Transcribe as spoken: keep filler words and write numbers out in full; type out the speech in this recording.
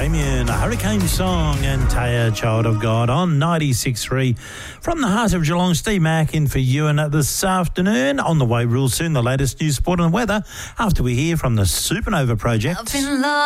Damien, a Hurricane Song, and Taya, Child of God, on ninety-six point three. From the heart of Geelong, Steve Mack in for you, and this afternoon, on the way real soon, the latest news, sport and weather, after we hear from the Supernova Project.